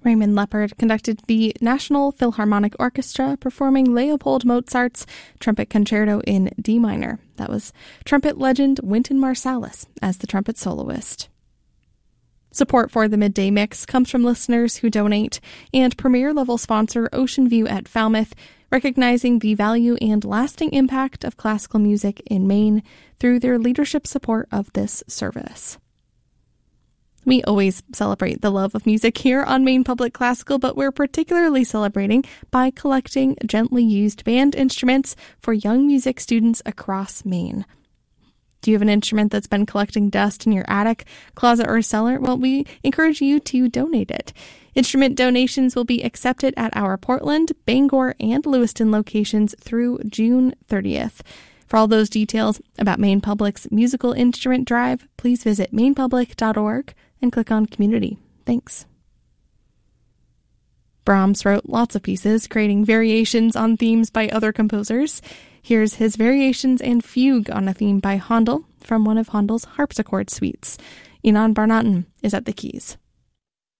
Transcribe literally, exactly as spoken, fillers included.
Raymond Leppard conducted the National Philharmonic Orchestra performing Leopold Mozart's Trumpet Concerto in D minor. That was trumpet legend Wynton Marsalis as the trumpet soloist. Support for the Midday Mix comes from listeners who donate and premier-level sponsor Ocean View at Falmouth, recognizing the value and lasting impact of classical music in Maine through their leadership support of this service. We always celebrate the love of music here on Maine Public Classical, but we're particularly celebrating by collecting gently used band instruments for young music students across Maine. Do you have an instrument that's been collecting dust in your attic, closet, or cellar? Well, we encourage you to donate it. Instrument donations will be accepted at our Portland, Bangor, and Lewiston locations through June thirtieth. For all those details about Maine Public's musical instrument drive, please visit maine public dot org and click on Community. Thanks. Brahms wrote lots of pieces, creating variations on themes by other composers. Here's his Variations and Fugue on a theme by Handel from one of Handel's harpsichord suites. Inan Barnatin is at the keys.